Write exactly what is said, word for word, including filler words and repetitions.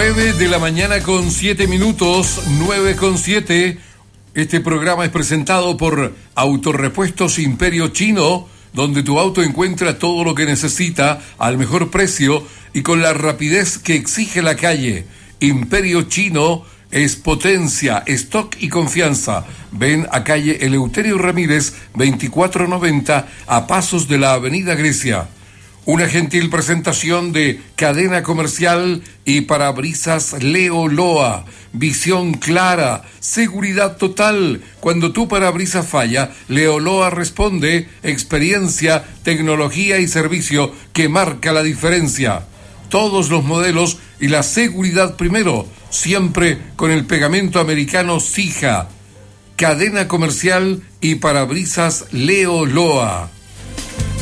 nueve de la mañana con siete minutos, nueve con siete. Este programa es presentado por Autorepuestos Imperio Chino, donde tu auto encuentra todo lo que necesita al mejor precio y con la rapidez que exige la calle. Imperio Chino es potencia, stock y confianza. Ven a calle Eleuterio Ramírez, veinticuatro noventa, a pasos de la Avenida Grecia. Una gentil presentación de Cadena Comercial y Parabrisas Leo Loa. Visión clara, seguridad total. Cuando tu parabrisas falla, Leo Loa responde. Experiencia, tecnología y servicio que marca la diferencia. Todos los modelos y la seguridad primero, siempre con el pegamento americano Sija. Cadena Comercial y Parabrisas Leo Loa.